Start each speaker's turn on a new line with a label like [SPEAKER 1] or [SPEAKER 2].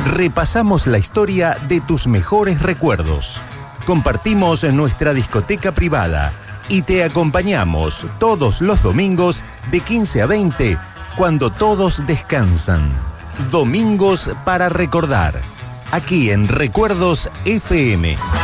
[SPEAKER 1] Repasamos la historia de tus mejores recuerdos. Compartimos nuestra discoteca privada y te acompañamos todos los domingos de 15 a 20 cuando todos descansan. Domingos para recordar. Aquí en Recuerdos FM.